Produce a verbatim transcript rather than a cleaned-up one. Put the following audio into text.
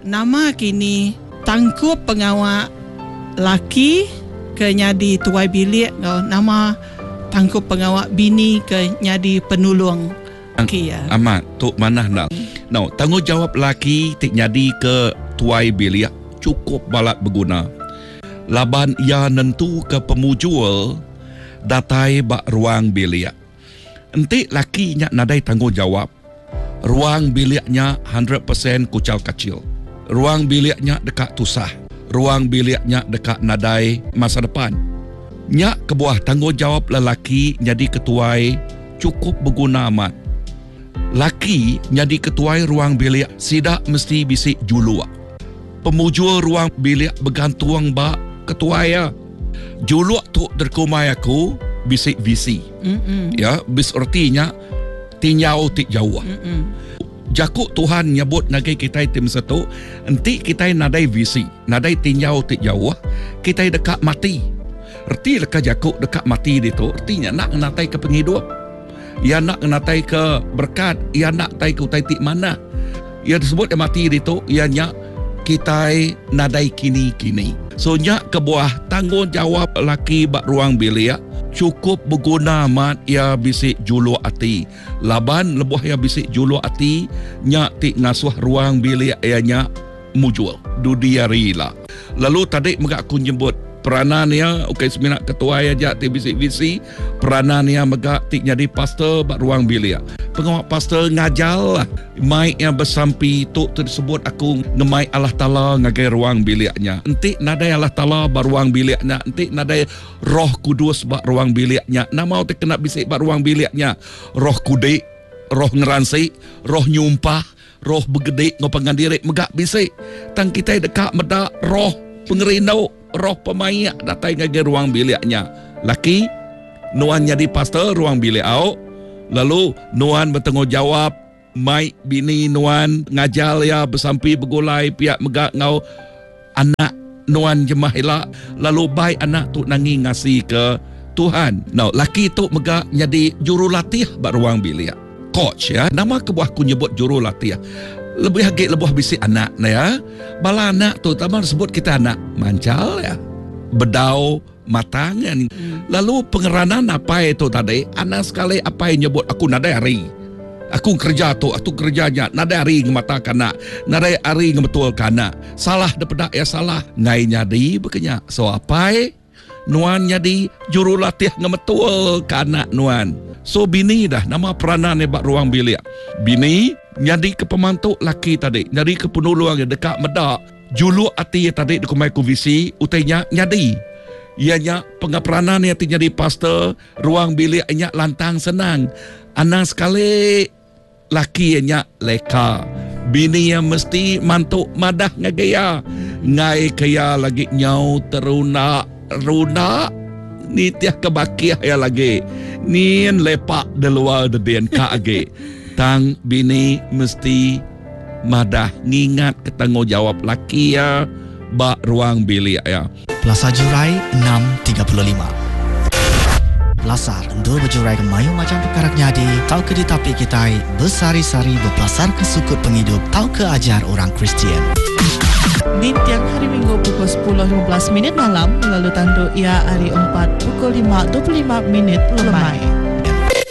nama kini tangkup pengawal laki ke nyadi tuai bilik, nama tangkup pengawal bini ke nyadi penulung. Okay, ya. Amat tok mana nak. Now, tanggungjawab laki tik nyadi ke tuai bilik cukup balat berguna. Laban ia nentu ke pemujul datai bak ruang bilik. Entik laki nyak nadai tanggungjawab. Ruang biliknya one hundred percent kucal kecil. Ruang biliknya dekat tusah. Ruang biliknya dekat nadai masa depan. Nyak kebuah tanggungjawab lelaki jadi ketuai cukup berguna amat. Laki jadi ketuai ruang bilik sidak mesti bisik julua. Pemujul ruang bilik bergantung bak ketuai ya. Julua tu derkumai aku bisik visi. Mm-mm. Ya, bis artinya tinyau tik jauh. Mm-mm. Jakuk Tuhan nyebut nagai kita tim satu, enti kita nadai visi, nadai tinyau tik jauh, kita dekat mati. Erti leka jakuk dekat mati itu, artinya nak natai ke penghidup. Ia nak natai ke berkat, ia nak tai ke utai tik mana. Ia disebut mati itu, ianya kita nadai kini-kini. So nyak kebuah tanggungjawab laki bak ruang bilik cukup berguna amat ia bisik julu hati. Laban lebuh ia bisik julu hati, nyak tik ngasuh ruang bilik ianya mujul. Dudiari lah. Lalu tadi megak aku nyebut peranan ia, okay, seminat ketua aja tik bisik visi, peranan ia megak tik jadi pastor bak ruang bilik. Pengawal pastor ngajal lah. Mai yang bersampi tu tersebut aku ngemai Allah Ta'ala ngagai ruang biliknya. Entik nadai Allah Ta'ala bak ruang biliknya. Entik nadai Roh Kudus bak ruang biliknya. Nama tu kena bisik bak ruang biliknya. Roh kudik, roh ngeransi, roh nyumpah, roh begedik ngopangan diri megak bisik. Tang kita dekat medak roh pengerindau, roh pemayak datai ngagai ruang biliknya. Laki nuan jadi pastor ruang bilik au. Lalu nuan bertanggungjawab mai bini nuan ngajal ya bersampi bergulai pihak megak ngau anak nuan jemah elak. Lalu bai anak tu nangi ngasih ke Tuhan. Now laki tu megak jadi jurulatih bak ruang bilik. Coach ya. Nama kebuah ku nyebut jurulatih. Lebih hagik lebuh bisik anak na ya. Bala anak tu taman sebut kita anak mancal ya. Bedau matangan. Lalu pengeranan apa itu tadi? Anak sekali apa yang nyebut aku nadai hari. Aku kerja tu, aku kerjanya nadai hari ngemata kana, nadai hari ngebetul kana. Salah daripada ya salah. Ngai nyadi bekenya. So apa? Nuan nyadi jurulatih ngebetul kana nuan. So bini dah nama peranan bak ruang bilik. Bini nyadi ke pemantuk laki tadi, nyadi ke penulung yang dekat medak. Julu hati tadi dikumai ku visi, utainya nyadi. Ianya pengaperanan yang jadi pastor, ruang bilik ianya lantang senang. Anak sekali laki ianya leka. Bini yang mesti mantuk madah ngagaya. Ngai kaya lagi nyau teruna runa. Ni tiah kebakiah ya lagi. Nien lepak de luar de den ka age. Tang bini mesti madah ngingat ketanggungjawab laki ya bak ruang bilik ya. Plaza Jurai enam tiga puluh lima. Lasar endul berjurai ke mayu macam perkara nyadi. Tau ke ditapi kita bersari-sari berpelasar ke sukut penghidup. Tau ke ajar orang Kristian. Di tiang hari Minggu pukul sepuluh lima belas minit malam, lalu tandu ia hari empat pukul lima dua puluh lima minit lemai.